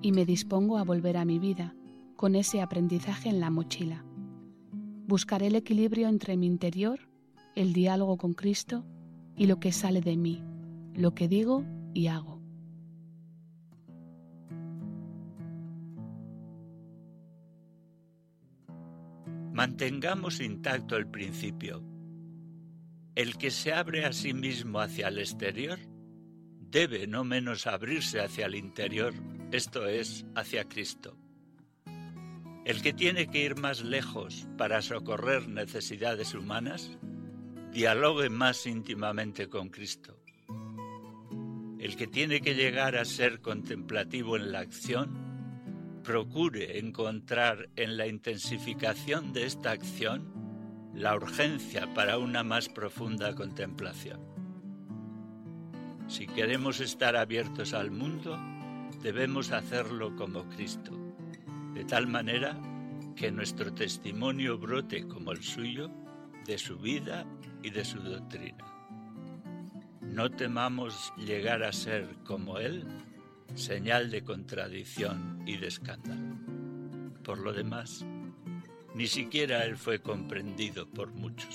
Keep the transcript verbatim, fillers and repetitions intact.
y me dispongo a volver a mi vida, con ese aprendizaje en la mochila. Buscaré el equilibrio entre mi interior, el diálogo con Cristo y lo que sale de mí, lo que digo y hago. Mantengamos intacto el principio. El que se abre a sí mismo hacia el exterior debe no menos abrirse hacia el interior, esto es, hacia Cristo. El que tiene que ir más lejos para socorrer necesidades humanas, dialogue más íntimamente con Cristo. El que tiene que llegar a ser contemplativo en la acción, procure encontrar en la intensificación de esta acción la urgencia para una más profunda contemplación. Si queremos estar abiertos al mundo, debemos hacerlo como Cristo, de tal manera que nuestro testimonio brote como el suyo, de su vida y de su doctrina. No temamos llegar a ser como Él, señal de contradicción y de escándalo. Por lo demás, ni siquiera Él fue comprendido por muchos.